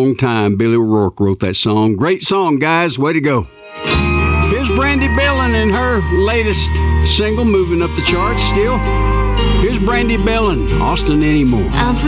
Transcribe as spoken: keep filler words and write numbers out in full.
long time. Billy O'Rourke wrote that song. Great song, guys. Way to go. Here's Brandy Belin and her latest single moving up the charts still. Here's Brandy Belin, Austin Anymore. I'm